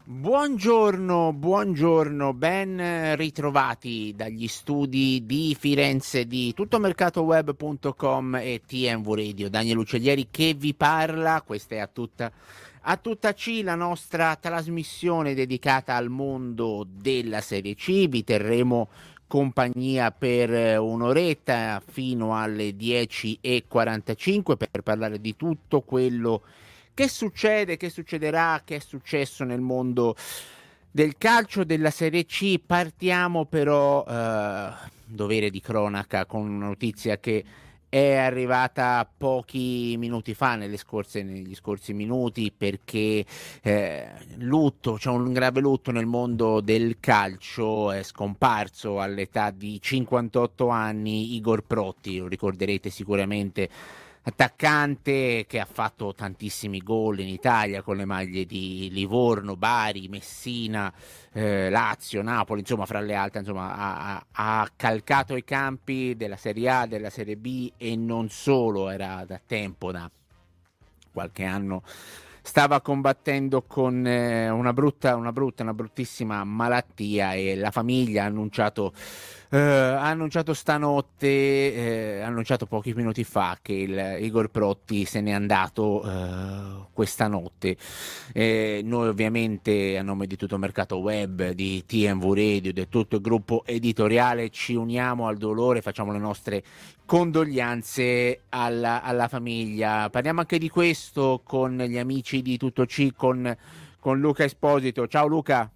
Buongiorno, ben ritrovati dagli studi di Firenze di tuttomercatoweb.com e TMV Radio. Daniel Uccellieri che vi parla, questa è a tutta C, la nostra trasmissione dedicata al mondo della Serie C. Vi terremo compagnia per un'oretta fino alle 10:45 per parlare di tutto quello che succede, che succederà, che è successo nel mondo del calcio della Serie C. Partiamo però, dovere di cronaca, con una notizia che è arrivata pochi minuti fa, negli scorsi minuti, perché lutto, c'è un grave lutto nel mondo del calcio. È scomparso all'età di 58 anni Igor Protti, lo ricorderete sicuramente, attaccante che ha fatto tantissimi gol in Italia con le maglie di Livorno, Bari, Messina, Lazio, Napoli, insomma fra le altre, insomma ha calcato i campi della Serie A, della Serie B e non solo. Era da tempo, da qualche anno stava combattendo con una bruttissima malattia, e la famiglia ha annunciato stanotte, ha annunciato pochi minuti fa che Igor Protti se n'è andato questa notte. Noi ovviamente, a nome di tutto Mercato Web, di TMV Radio, di tutto il gruppo editoriale, ci uniamo al dolore, facciamo le nostre condoglianze alla famiglia. Parliamo anche di questo con gli amici di Tutto C, con Luca Esposito. Ciao Luca.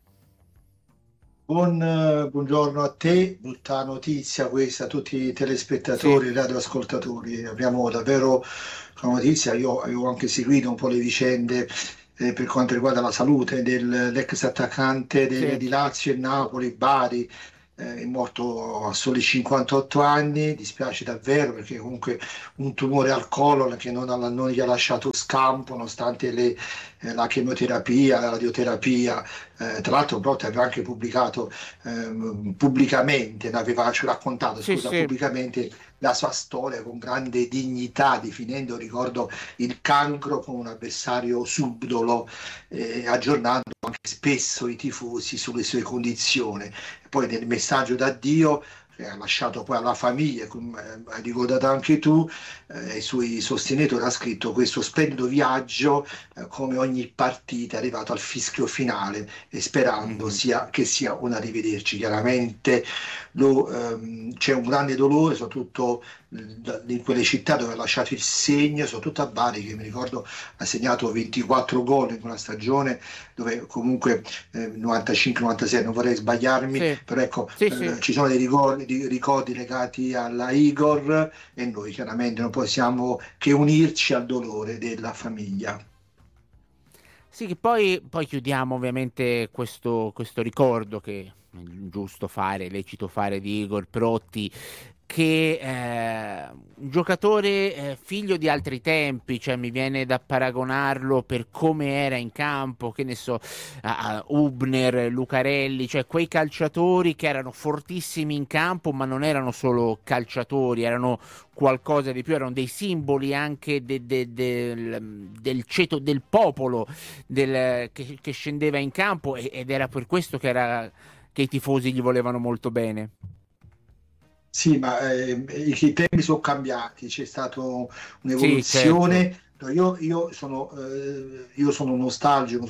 Buongiorno a te, brutta notizia questa a tutti i telespettatori e radioascoltatori. Abbiamo davvero una notizia. Io avevo anche seguito un po' le vicende per quanto riguarda la salute dell'ex attaccante di Lazio e Napoli, Bari. È morto a soli 58 anni. Dispiace davvero, perché comunque un tumore al colon che non gli ha lasciato scampo nonostante la chemioterapia, la radioterapia. Tra l'altro Brotti aveva anche pubblicato pubblicamente, ci ha raccontato, pubblicamente la sua storia con grande dignità, definendo, ricordo, il cancro come un avversario subdolo, aggiornando anche spesso i tifosi sulle sue condizioni. Poi nel messaggio d'addio ha lasciato poi alla famiglia, come hai ricordato anche tu, i suoi sostenitori, ha scritto: questo splendido viaggio, come ogni partita, è arrivato al fischio finale, e sperando che sia un arrivederci. Chiaramente c'è un grande dolore, soprattutto in quelle città dove ha lasciato il segno, soprattutto a Bari, che mi ricordo ha segnato 24 gol in una stagione, dove comunque 95-96, non vorrei sbagliarmi, però ecco, ci sono dei ricordi legati alla Igor, e noi chiaramente non possiamo che unirci al dolore della famiglia. Sì, che poi chiudiamo ovviamente questo ricordo, che è giusto fare, lecito fare, di Igor Protti, che un giocatore figlio di altri tempi, cioè mi viene da paragonarlo per come era in campo, che ne so, a Hübner, Lucarelli, cioè quei calciatori che erano fortissimi in campo, ma non erano solo calciatori, erano qualcosa di più, erano dei simboli anche del ceto del popolo che scendeva in campo, ed era per questo che i tifosi gli volevano molto bene. Sì, ma i tempi sono cambiati, c'è stata un'evoluzione. Sì, certo. No, io sono nostalgico,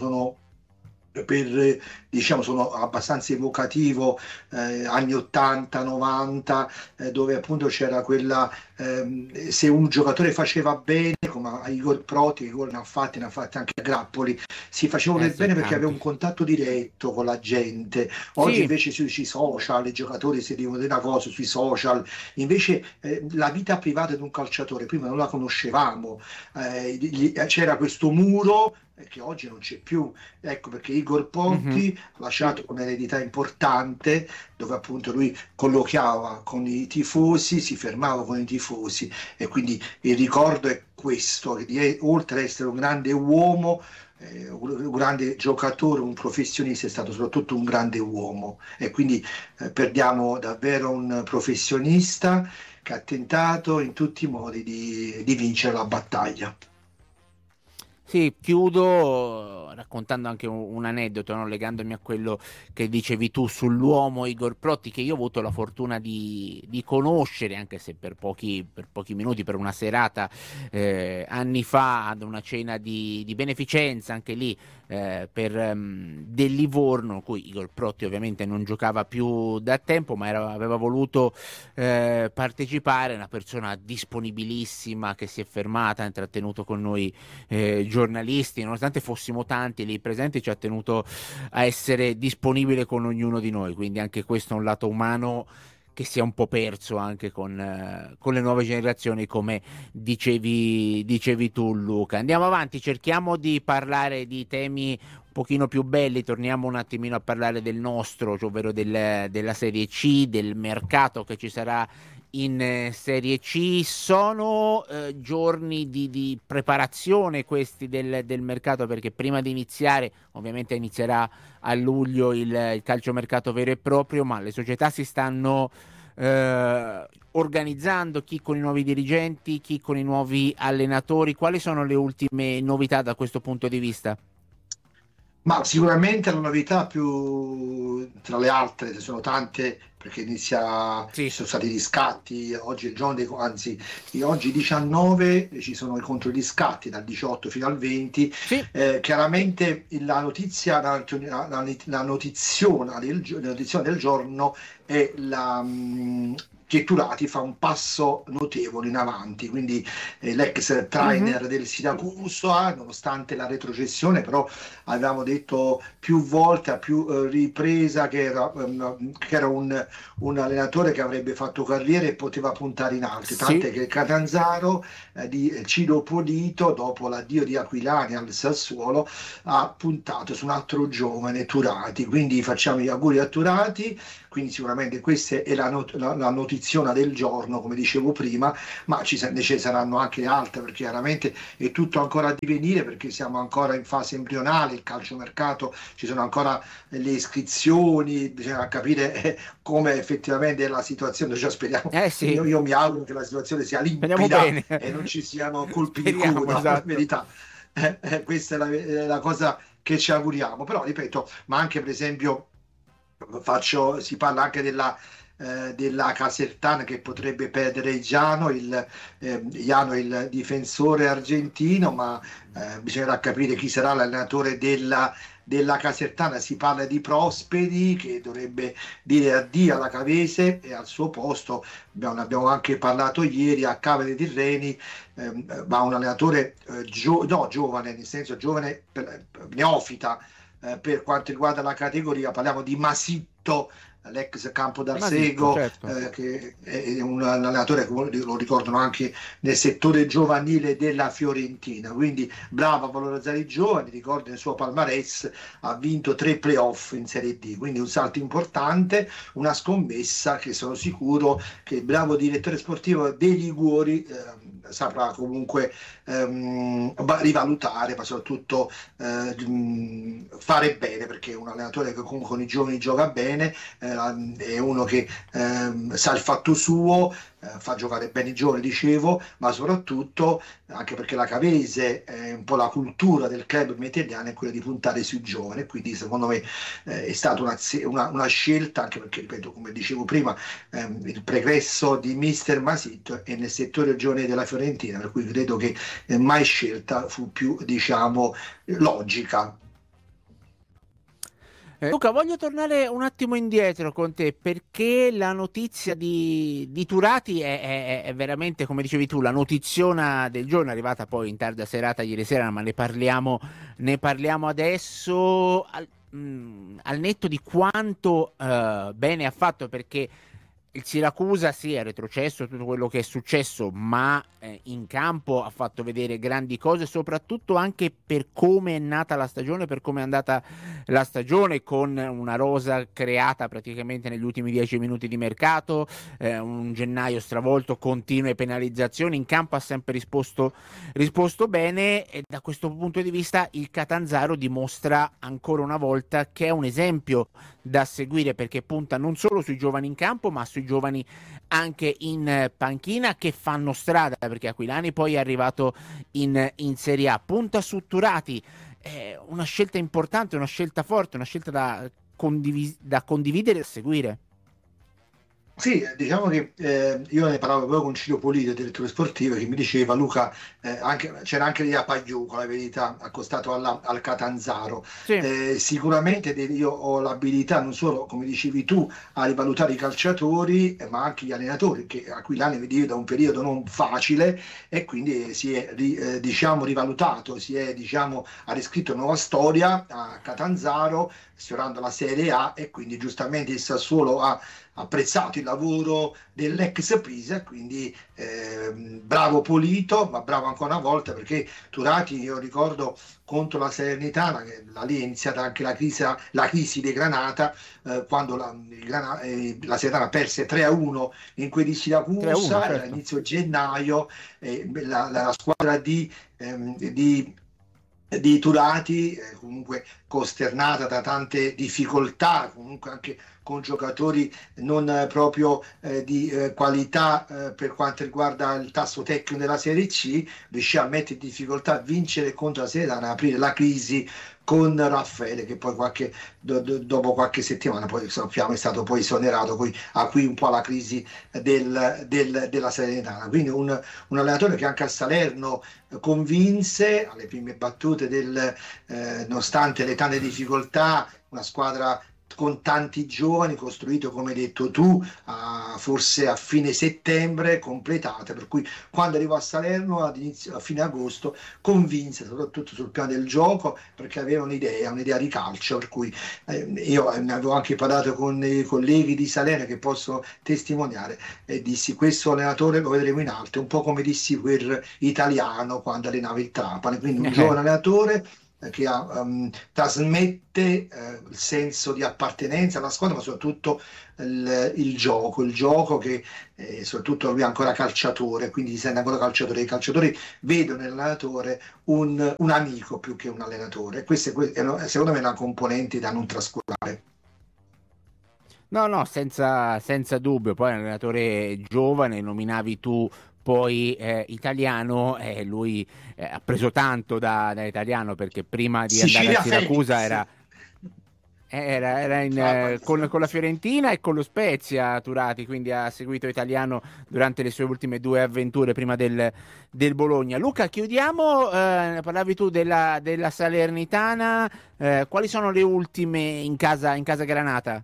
sono abbastanza evocativo, anni 80, 90, dove appunto c'era quella, se un giocatore faceva bene, come a Igor Proti, che gol ne ha fatti anche a Grappoli, si faceva del bene perché aveva un contatto diretto con la gente. Oggi invece sui social i giocatori si dicono una cosa sui social, invece la vita privata di un calciatore prima non la conoscevamo, c'era questo muro che oggi non c'è più. Ecco perché Igor Protti ha lasciato un'eredità importante, dove appunto lui colloquiava con i tifosi, si fermava con i tifosi, e quindi il ricordo è questo, che oltre ad essere un grande uomo, un grande giocatore, un professionista, è stato soprattutto un grande uomo, e quindi perdiamo davvero un professionista che ha tentato in tutti i modi di vincere la battaglia. Sì, chiudo raccontando anche un aneddoto, no? Legandomi a quello che dicevi tu sull'uomo Igor Protti, che io ho avuto la fortuna di conoscere, anche se per pochi minuti, per una serata anni fa, ad una cena di beneficenza, anche lì del Livorno, in cui Igor Protti ovviamente non giocava più da tempo, ma aveva voluto partecipare. Una persona disponibilissima che si è fermata, ha intrattenuto con noi giornalisti, nonostante fossimo tanti lì presenti, ci ha tenuto a essere disponibile con ognuno di noi, quindi anche questo è un lato umano che si è un po' perso anche con le nuove generazioni, come dicevi tu, Luca. Andiamo avanti, cerchiamo di parlare di temi un pochino più belli, torniamo un attimino a parlare del nostro, ovvero della Serie C, del mercato che ci sarà in Serie C. Sono giorni di preparazione questi del mercato, perché prima di iniziare, ovviamente inizierà a luglio il calciomercato vero e proprio, ma le società si stanno organizzando, chi con i nuovi dirigenti, chi con i nuovi allenatori. Quali sono le ultime novità da questo punto di vista? Ma sicuramente la novità più tra le altre, ce ne sono tante, perché ci Sì. sono stati riscatti, oggi è il giorno anzi, oggi 19 ci sono i controriscatti dal 18 fino al 20. Sì. Chiaramente la notizia, la notiziona la notiziona del giorno è che Turati fa un passo notevole in avanti, quindi l'ex trainer del Siracusa, nonostante la retrocessione, però avevamo detto più volte, a più ripresa, che era un allenatore che avrebbe fatto carriera e poteva puntare in alto, Sì. tant'è che Catanzaro di Ciro Polito, dopo l'addio di Aquilani al Sassuolo, ha puntato su un altro giovane, Turati, quindi facciamo gli auguri a Turati. Quindi sicuramente questa è la notiziona del giorno, come dicevo prima, ma ne ci saranno anche altre, perché chiaramente è tutto ancora a divenire, perché siamo ancora in fase embrionale, il calciomercato, ci sono ancora le iscrizioni, bisogna capire come effettivamente è la situazione. Cioè, speriamo, Sì. io mi auguro che la situazione sia Speriamo limpida bene. e non ci siano colpi di Speriamo, cura, per esatto. verità. Questa è la cosa che ci auguriamo, però ripeto, ma anche per esempio si parla anche della Casertana che potrebbe perdere Giano, il difensore argentino, ma bisognerà capire chi sarà l'allenatore della Casertana. Si parla di Prosperi che dovrebbe dire addio alla Cavese e al suo posto, ne abbiamo anche parlato ieri, a Cave dei Tirreni va un allenatore giovane, nel senso giovane, neofita, per quanto riguarda la categoria. Parliamo di Masitto, l'ex Campo d'Arsego, Certo. che è un allenatore che lo ricordano anche nel settore giovanile della Fiorentina, quindi bravo a valorizzare i giovani. Ricordo nel suo palmarès ha vinto 3 playoff in Serie D, quindi un salto importante, una scommessa che sono sicuro che il bravo direttore sportivo dei Liguori saprà comunque rivalutare, ma soprattutto fare bene, perché è un allenatore che comunque con i giovani gioca bene, è uno che sa il fatto suo, fa giocare bene i giovani, dicevo, ma soprattutto anche perché la Cavese è un po' la cultura del club italiano, è quella di puntare sui giovani, quindi secondo me è stata una scelta, anche perché, ripeto, come dicevo prima, il pregresso di Mister Masitto è nel settore giovane della Fiorentina, per cui credo che mai scelta fu più, diciamo, logica. Luca, voglio tornare un attimo indietro con te, perché la notizia di Turati è veramente, come dicevi tu, la notiziona del giorno, è arrivata poi in tarda serata ieri sera, ma ne parliamo adesso, al netto di quanto bene ha fatto, perché il Siracusa sì, è retrocesso tutto quello che è successo, ma in campo ha fatto vedere grandi cose, soprattutto anche per come è nata la stagione, per come è andata la stagione, con una rosa creata praticamente negli ultimi 10 minuti di mercato, un gennaio stravolto, continue penalizzazioni. In campo ha sempre risposto bene, e da questo punto di vista il Catanzaro dimostra ancora una volta che è un esempio da seguire, perché punta non solo sui giovani in campo, ma sui giovani anche in panchina, che fanno strada, perché Aquilani poi è arrivato in Serie A. Punta su Turati, è una scelta importante, una scelta forte, una scelta da condividere e seguire. Sì, diciamo che io ne parlavo proprio con Ciro Polito, direttore sportivo, che mi diceva Luca, c'era anche lì a Pagliuca, la verità, accostato al Catanzaro. Sì. Sicuramente io ho l'abilità non solo, come dicevi tu, a rivalutare i calciatori, ma anche gli allenatori, a cui l'anno vedi da un periodo non facile e quindi si è diciamo, rivalutato, ha riscritto nuova storia a Catanzaro, sfiorando la Serie A e quindi giustamente il Sassuolo ha apprezzato il lavoro dell'ex Pisa, quindi bravo Polito, ma bravo ancora una volta perché Turati, io ricordo contro la Salernitana, che da lì è iniziata anche la crisi dei Granata, quando la Salernitana perse 3-1 in quei di 3-1, Siracusa, era certo. inizio gennaio, la squadra di Turati, comunque costernata da tante difficoltà, comunque anche con giocatori non proprio di qualità per quanto riguarda il tasso tecnico della Serie C, riuscì a mettere in difficoltà a vincere contro la Serie A, aprire la crisi con Raffaele, che poi dopo qualche settimana poi sappiamo è stato poi esonerato, poi aprì un po' la crisi della Salernitana. Quindi un allenatore che anche a Salerno convinse alle prime battute nonostante le tante difficoltà, una squadra con tanti giovani, costruito come hai detto tu, forse a fine settembre, completate, per cui quando arrivò a Salerno a fine agosto convinse soprattutto sul piano del gioco perché aveva un'idea di calcio, per cui io ne avevo anche parlato con i colleghi di Salerno che possono testimoniare e dissi questo allenatore lo vedremo in alto, un po' come dissi per Italiano quando allenava il Trapani, quindi un giovane allenatore che trasmette il senso di appartenenza alla squadra, ma soprattutto il gioco che soprattutto lui è ancora calciatore, quindi si sente ancora calciatore. I calciatori vedono nell'allenatore un amico più che un allenatore. Questa secondo me è una componente da non trascurare. No, no, senza dubbio. Poi è un allenatore giovane, nominavi tu poi Italiano, lui ha preso tanto da Italiano perché prima di andare a Sicilia Siracusa Felix. era con la Fiorentina e con lo Spezia Turati, quindi ha seguito Italiano durante le sue ultime due avventure prima del Bologna. Luca, chiudiamo, parlavi tu della Salernitana, quali sono le ultime in casa Granata?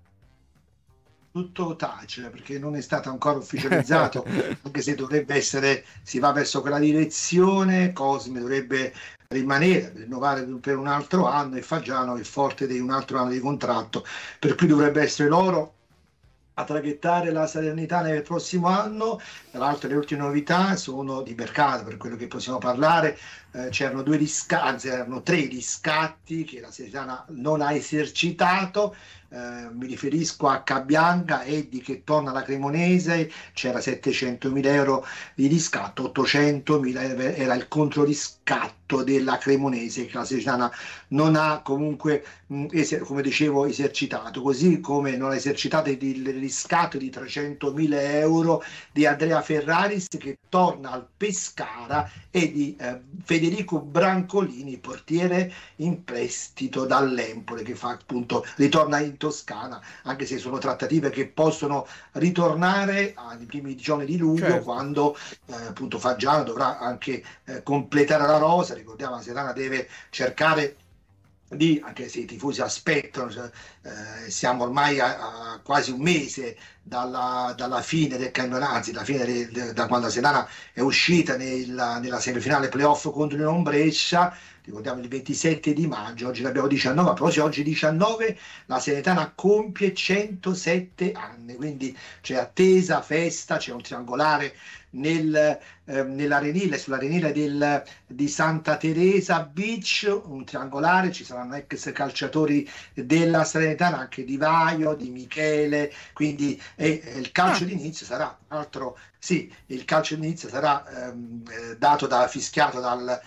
Tutto tace perché non è stato ancora ufficializzato, anche se dovrebbe essere, si va verso quella direzione. Cosme dovrebbe rimanere, rinnovare per un altro anno e Fagiano è forte di un altro anno di contratto, per cui dovrebbe essere loro a traghettare la Salernitana nel prossimo anno. Tra l'altro le ultime novità sono di mercato, per quello che possiamo parlare, c'erano due riscatti, anzi erano tre riscatti che la Salernitana non ha esercitato. Mi riferisco a Cabianga, Eddi che torna alla Cremonese, c'era 700.000 euro di riscatto, 800.000 era il controriscatto della Cremonese che la Salernitana non ha comunque, come dicevo, esercitato, così come non ha esercitato il riscatto di 300.000 euro di Andrea Ferraris che torna al Pescara e di Federico Brancolini, portiere in prestito dall'Empoli, che fa appunto ritorna in Toscana, anche se sono trattative che possono ritornare nei primi giorni di luglio, Certo. quando appunto Fagiano dovrà anche completare la rosa. Ricordiamo, la Serana deve cercare anche se i tifosi aspettano, siamo ormai a quasi un mese dalla fine del campionato, anzi da quando la Serana è uscita nella semifinale playoff contro il Brescia. Ricordiamo il 27 di maggio, oggi ne abbiamo 19, ma proprio oggi 19 la Salernitana compie 107 anni, quindi c'è attesa, festa, c'è un triangolare nell'arenile, sull'arenile di Santa Teresa Beach, un triangolare, ci saranno ex calciatori della Salernitana, anche Di Vaio, Di Michele, quindi il calcio d'inizio sarà, altro, sì, il calcio d'inizio sarà fischiato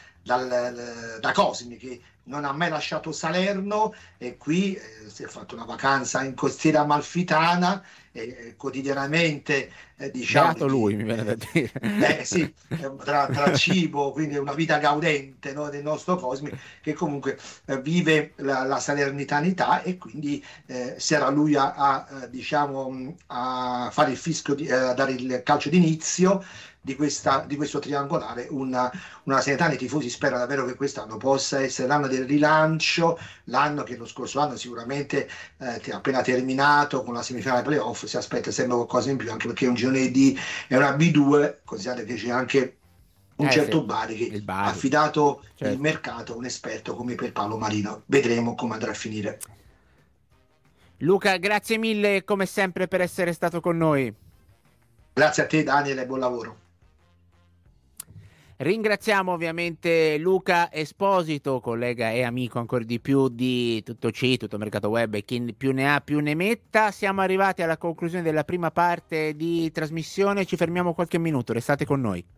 da Cosmi, che non ha mai lasciato Salerno e qui si è fatto una vacanza in costiera amalfitana quotidianamente, diciamo, Beato lui, mi viene da dire. sì, tra cibo, quindi una vita gaudente, no, del nostro Cosmi, che comunque vive la salernità, e quindi sarà lui diciamo, a fare il fischio, a dare il calcio d'inizio di questo triangolare. Una Salernitana, i tifosi sperano davvero che quest'anno possa essere l'anno del rilancio, l'anno che lo scorso anno sicuramente appena terminato con la semifinale playoff si aspetta sempre qualcosa in più, anche perché è un girone D, è una B2, considerate che c'è anche un Sì, certo Bari che il ha Bari, affidato il certo. mercato a un esperto come per Paolo Marino. Vedremo come andrà a finire. Luca, grazie mille come sempre per essere stato con noi. Grazie a te Daniele, buon lavoro. Ringraziamo ovviamente Luca Esposito, collega e amico ancora di più di Tutto C, Tutto Mercato Web, e chi più ne ha più ne metta. Siamo arrivati alla conclusione della prima parte di trasmissione, ci fermiamo qualche minuto, restate con noi.